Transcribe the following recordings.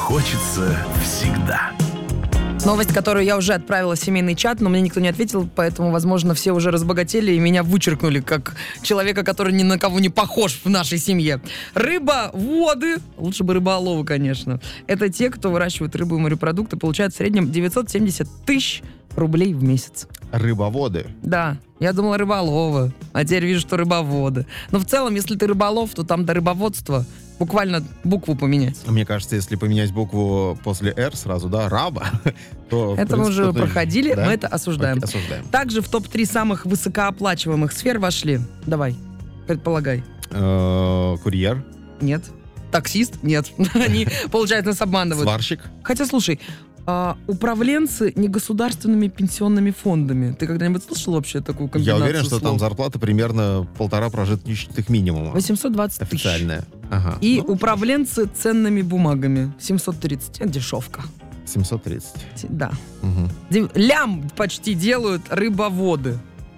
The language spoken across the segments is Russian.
хочется всегда. Новость, которую я уже отправила в семейный чат, но мне никто не ответил, поэтому, возможно, все уже разбогатели и меня вычеркнули как человека, который ни на кого не похож в нашей семье. Рыбоводы, лучше бы рыболовы, конечно, это те, кто выращивает рыбу и морепродукты, получают в среднем 970 тысяч рублей в месяц. Рыбоводы. Да, я думала рыболовы, а теперь вижу, что рыбоводы. Но в целом, если ты рыболов, то там до рыбоводства буквально букву поменять. Мне кажется, если поменять букву после «Р» сразу, да, раба, то... Это мы уже проходили, да? мы это осуждаем. Окей, осуждаем. Также в топ-3 самых высокооплачиваемых сфер вошли. Давай, предполагай. Курьер, Нет. Таксист? Нет. Они, получается, нас обманывают. сварщик. Хотя, слушай, управленцы негосударственными пенсионными фондами. Ты когда-нибудь слышал вообще такую Я комбинацию уверен, что слов? там зарплата примерно 1,5 прожиточных минимума. 820 тысяч. Официальная. Ага. И Ну, управленцы ценными бумагами. 730. Это дешевка. 730. Да. Угу. Лям почти делают рыбоводы.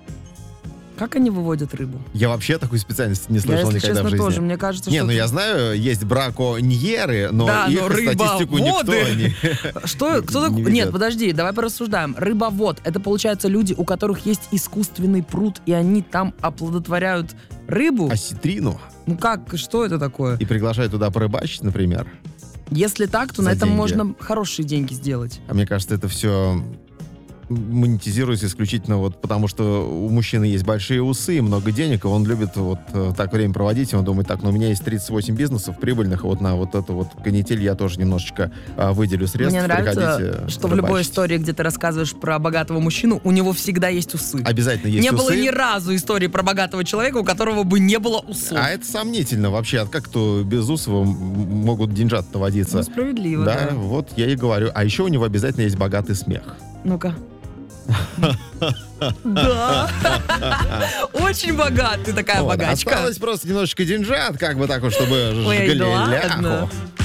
Как они выводят рыбу? Я вообще такой специальности не слышал Я, если никогда честно, в жизни. тоже. Мне кажется, Не, что... ну я знаю, есть браконьеры, но Да, их но статистику никто рыбоводы. не... Что? Кто не такой? ведет. Нет, подожди, давай порассуждаем. Рыбовод — это, получается, люди, у которых есть искусственный пруд, и они там оплодотворяют рыбу? Осетрину Ну как, что это такое? и приглашают туда порыбачить, например. Если так, то на За этом деньги. можно хорошие деньги сделать. А мне кажется, это все монетизируется исключительно вот потому, что у мужчины есть большие усы и много денег, и он любит вот так время проводить, и он думает, так, ну у меня есть 38 бизнесов прибыльных, и вот на вот эту вот канитель я тоже немножечко выделю средств. Мне нравится, приходите что в любой рыбачить. истории, где ты рассказываешь про богатого мужчину, у него всегда есть усы. Обязательно есть Не усы. было ни разу истории про богатого человека, у которого бы не было усов. А это сомнительно вообще. А как то без усов могут деньжат-то водиться? Ну, справедливо, Да, да. вот я и говорю. А еще у него обязательно есть богатый смех. Ну-ка. Да. Очень богатый, такая Вот, богачка. осталось просто немножечко деньжат, как бы так вот, чтобы Ой, да жгли ладно. ляху.